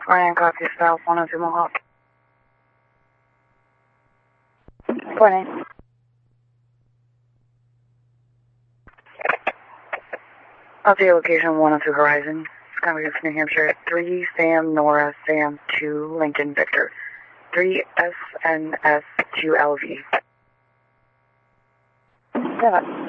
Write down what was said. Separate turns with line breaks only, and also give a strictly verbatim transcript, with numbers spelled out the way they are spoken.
Ryan, copy South one oh two Mohawk. Morning. Update location one oh two Horizon. Skyway, New Hampshire. three Sam Nora Sam two Lincoln Victor. three S N S two L V. Yeah.